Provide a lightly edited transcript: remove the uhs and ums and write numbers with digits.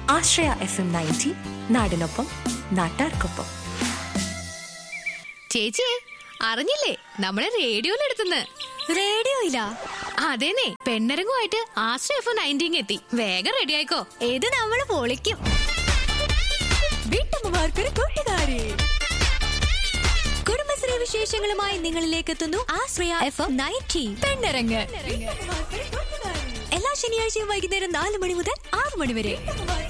ആശ്രയ FM 90 നാടിനൊപ്പം നാട്ടാർക്കൊപ്പം. ചേച്ചി അറിഞ്ഞില്ലേ, നമ്മളെ റേഡിയോയിലെടുത്തുന്ന്. റേഡിയോയിലാ? അതേനെ, പെണ്ണരങ്ങുമായിട്ട് ആശ്രയ FM 90 എത്തി. വേഗം റെഡി ആയിക്കോ. ഇത് നമ്മള് പൊളിക്കും. വീട്ടമ്മമാർക്കൊരു കൂട്ടുകാരി. കുടുംബശ്രീ വിശേഷങ്ങളുമായി നിങ്ങളിലേക്ക് എത്തുന്നു ആശ്രയ FM 90 പെണ്ണരങ്ങ്. എല്ലാ ശനിയാഴ്ചയും വൈകുന്നേരം 4 മണി മുതൽ 6 മണി വരെ.